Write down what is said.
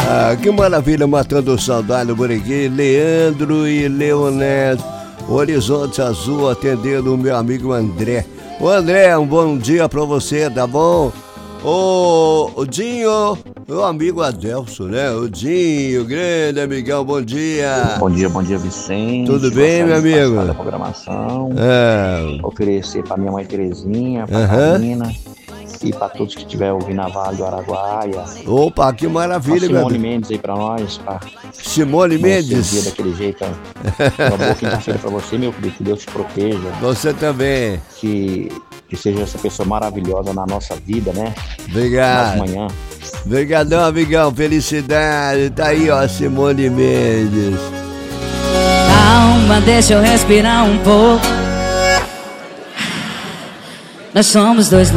Ah, que maravilha, matando saudade por aqui. Leandro e Leonete, Horizonte Azul, atendendo o meu amigo André. Ô André, um bom dia pra você, tá bom? Ô Dinho, meu amigo Adelso, né? O Dinho, grande amigão, bom dia. Bom dia, Vicente. Tudo bem, meu amigo? Da programação. É. Oferecer pra minha mãe Terezinha, pra Carolina e pra todos que estiver ouvindo a Vale do Araguaia. Opa, que maravilha, a Simone Mendes aí pra nós. Pra Simone Mendes. Dia daquele jeito. Uma boa quinta-feira pra você, meu querido. Que Deus te proteja. Você também. Que seja essa pessoa maravilhosa na nossa vida, né? Obrigado. Amanhã. Obrigadão, amigão. Felicidade. Tá aí, ó, Simone Mendes. Calma, deixa eu respirar um pouco. Nós somos dois